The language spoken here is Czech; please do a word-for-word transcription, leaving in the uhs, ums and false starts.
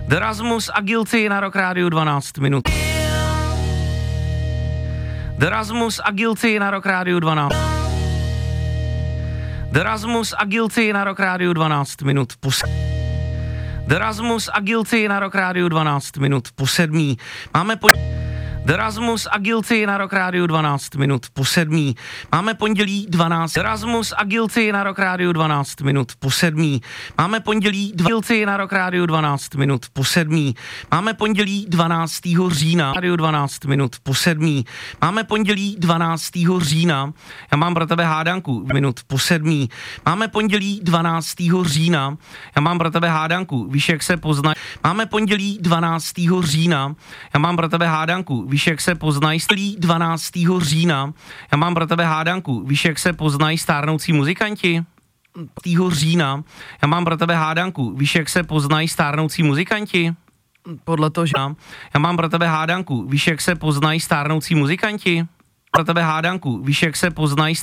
Erasmus a Guilty na Rock Rádiu dvanáct minut. Erasmus a Guilty na Rock Rádiu dvanáct. Erasmus a Guilty na Rock Rádiu dvanáct minut po Erasmus a Guilty na Rock Rádiu dvanáct minut po sedmí. Máme po Erasmus a Guilty na Rock Rádiu dvanáct minut po sedmí. Máme pondělí dvanáct. Erasmus a Guilty na Rock Rádiu dvanáct minut po sedmí. Máme pondělí Guilty na Rock Rádiu dvanáct minut po sedmí. Máme pondělí dvanáctého října. Rádiu dvanáct minut po sedmí. Máme pondělí dvanáctého října. Já mám pro tebe hádanku minut po sedmí. Máme pondělí dvanáctého října. Já mám pro tebe hádanku. Víš, jak se pozná. Máme pondělí dvanáctého října. Já mám pro tebe hádanku. Víš, jak se poznají dvanáctého října. Já mám pro tebe hádanku. Víš, jak se poznají stárnoucí muzikanti? dvanáctého října. Já mám pro tebe hádanku. Víš, jak se poznají stárnoucí muzikanti? Podle toho, že já mám pro tebe hádanku. Víš, jak se poznají stárnoucí muzikanti? Pro tebe hádanku. Víš, jak se poznají